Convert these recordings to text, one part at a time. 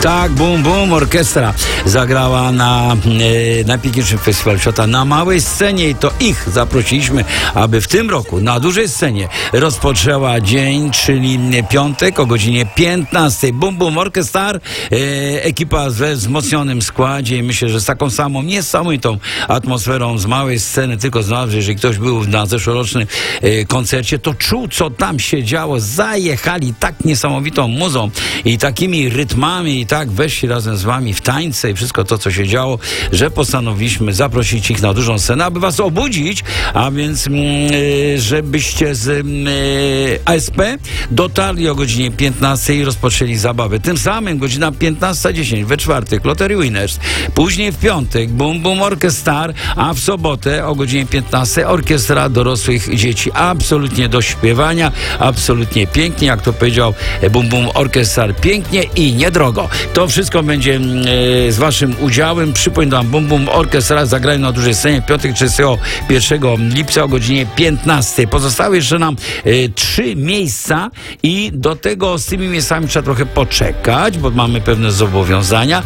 Tak, Bum Bum Orkiestra zagrała na najpiękniejszym festiwalu świata na małej scenie i to ich zaprosiliśmy, aby w tym roku na dużej scenie rozpoczęła dzień, czyli piątek o godzinie 15. Bum Bum Orkiestra, ekipa we wzmocnionym składzie i myślę, że z taką samą niesamowitą atmosferą z małej sceny, tylko znalazł, że jeżeli ktoś był na zeszłorocznym koncercie, to czuł, co tam się działo. Zajechali tak niesamowitą muzą i takimi rytmami i tak weszli razem z wami w tańce i wszystko to, co się działo, że postanowiliśmy zaprosić ich na dużą scenę, aby was obudzić, a więc żebyście z ASP dotarli o godzinie 15 i rozpoczęli zabawę. Tym samym godzina 15:10 we czwartek Lottery Winners, później w piątek Bum Bum Orkiestra, a w sobotę o godzinie 15 orkiestra dorosłych dzieci. Absolutnie do śpiewania, absolutnie pięknie, jak to powiedział Bum Bum Orkiestra, pięknie i niedrogo. To wszystko będzie z waszym udziałem. Przypominam, Bum Bum Orkiestra zagrają na dużej scenie piątek 31 lipca o godzinie 15. Pozostały jeszcze nam 3 miejsca i do tego z tymi miejscami trzeba trochę poczekać, bo mamy pewne zobowiązania.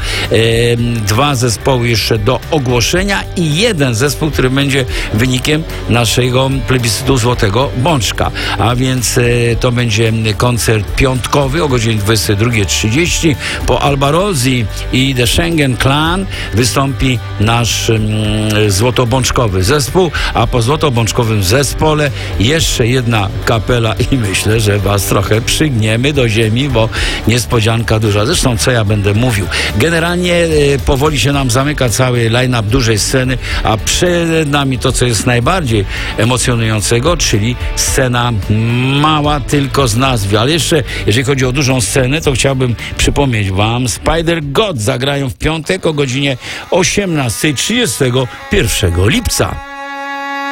2 zespoły jeszcze do ogłoszenia i 1 zespół, który będzie wynikiem naszego plebiscytu Złotego Bączka. A więc to będzie koncert piątkowy o godzinie 22:30. Po Alba Rossi i The Schengen Clan wystąpi nasz złotobączkowy zespół, a po złotobączkowym zespole jeszcze jedna kapela i myślę, że was trochę przygniemy do ziemi, bo niespodzianka duża. Zresztą co ja będę mówił. Generalnie powoli się nam zamyka cały line-up dużej sceny, a przed nami to, co jest najbardziej emocjonującego, czyli scena mała tylko z nazwy. Ale jeszcze, jeżeli chodzi o dużą scenę, to chciałbym przypomnieć wam, Spider God zagrają w piątek o godzinie 18:31 lipca.